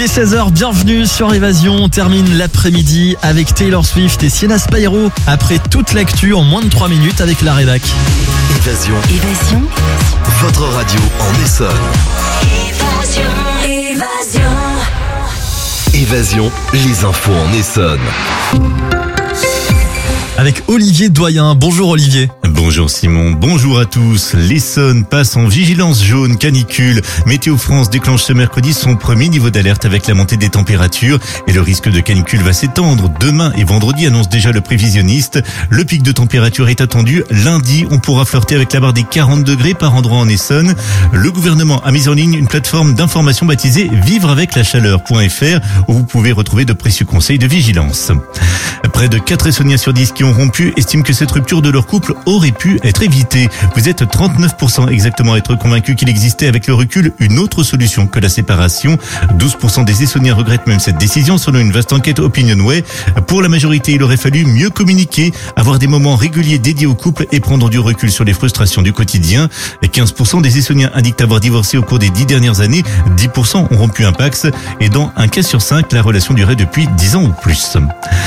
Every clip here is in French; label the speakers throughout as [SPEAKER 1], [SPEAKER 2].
[SPEAKER 1] est 16h, bienvenue sur Évasion. On termine l'après-midi avec Taylor Swift et Sienna Spyro. Après toute l'actu en moins de 3 minutes avec la rédac.
[SPEAKER 2] Évasion. Votre radio en Essonne. Évasion, les infos en Essonne.
[SPEAKER 1] Avec Olivier Doyen. Bonjour Olivier.
[SPEAKER 3] Bonjour Simon, bonjour à tous. L'Essonne passe en vigilance jaune canicule. Météo France déclenche ce mercredi son premier niveau d'alerte avec la montée des températures et le risque de canicule va s'étendre. Demain et vendredi, annonce déjà le prévisionniste. Le pic de température est attendu. Lundi, on pourra flirter avec la barre des 40 degrés par endroit en Essonne. Le gouvernement a mis en ligne une plateforme d'information baptisée vivreaveclachaleur.fr où vous pouvez retrouver de précieux conseils de vigilance. Près de 4 Essonniens sur 10 qui ont rompu estiment que cette rupture de leur couple aurait pu être évitée. Vous êtes 39% exactement à être convaincus qu'il existait avec le recul une autre solution que la séparation. 12% des Essonniens regrettent même cette décision selon une vaste enquête Opinionway. Pour la majorité, il aurait fallu mieux communiquer, avoir des moments réguliers dédiés au couple et prendre du recul sur les frustrations du quotidien. 15% des Essonniens indiquent avoir divorcé au cours des 10 dernières années. 10% ont rompu un Pacs et dans un cas sur 5, la relation durait depuis 10 ans ou plus.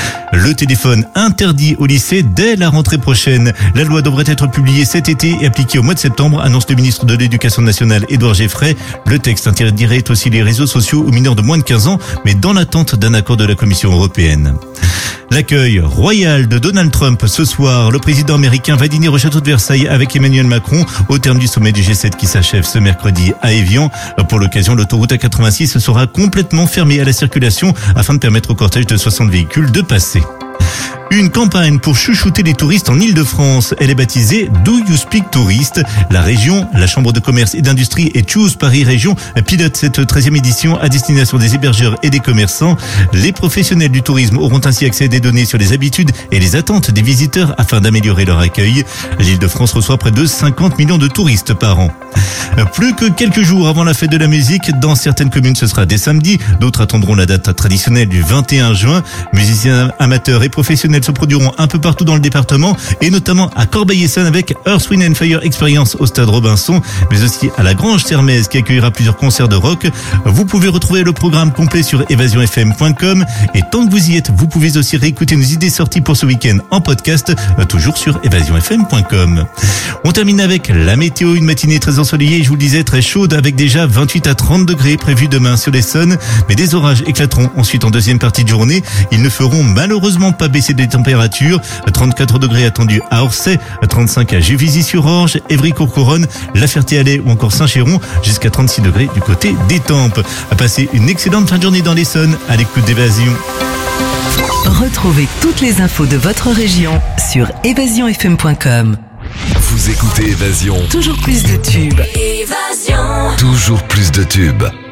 [SPEAKER 3] Le téléphone interdit au lycée dès la rentrée prochaine. La loi devrait être publiée cet été et appliquée au mois de septembre, annonce le ministre de l'Éducation nationale Édouard Geoffrey. Le texte interdirait aussi les réseaux sociaux aux mineurs de moins de 15 ans, mais dans l'attente d'un accord de la Commission européenne. L'accueil royal de Donald Trump ce soir. Le président américain va dîner au château de Versailles avec Emmanuel Macron au terme du sommet du G7 qui s'achève ce mercredi à Évian. Pour l'occasion, l'autoroute A86 sera complètement fermée à la circulation afin de permettre au cortège de 60 véhicules de passer. Une campagne pour chouchouter les touristes en Ile-de-France. Elle est baptisée Do You Speak Tourist. La région, la Chambre de commerce et d'industrie et Choose Paris Région pilote cette 13e édition à destination des hébergeurs et des commerçants. Les professionnels du tourisme auront ainsi accès à des données sur les habitudes et les attentes des visiteurs afin d'améliorer leur accueil. L'Île-de-France reçoit près de 50 millions de touristes par an. Plus que quelques jours avant la fête de la musique, dans certaines communes ce sera dès samedi, d'autres attendront la date traditionnelle du 21 juin. Musiciens amateurs et professionnels se produiront un peu partout dans le département et notamment à Corbeil-Essonnes avec Earth, Wind & Fire Experience au stade Robinson, mais aussi à la Grange Sermaize qui accueillera plusieurs concerts de rock. Vous pouvez retrouver le programme complet sur évasionfm.com et tant que vous y êtes, vous pouvez aussi réécouter nos idées sorties pour ce week-end en podcast, toujours sur évasionfm.com. On termine avec la météo, une matinée très ensoleillée, je vous le disais, très chaude avec déjà 28 à 30 degrés prévus demain sur l'Essonne, mais des orages éclateront ensuite en deuxième partie de journée. Ils ne feront malheureusement pas baisser les températures. 34 degrés attendus à Orsay, 35 à Juvisy-sur-Orge, Évry-Courcouronnes, La Ferté-Alais ou encore Saint-Chéron, jusqu'à 36 degrés du côté d'Étampes. À passer une excellente fin de journée dans l'Essonne à l'écoute d'Évasion.
[SPEAKER 4] Retrouvez toutes les infos de votre région sur évasionfm.com.
[SPEAKER 2] Vous écoutez Évasion.
[SPEAKER 4] Toujours plus de tubes.
[SPEAKER 2] Toujours plus de tubes.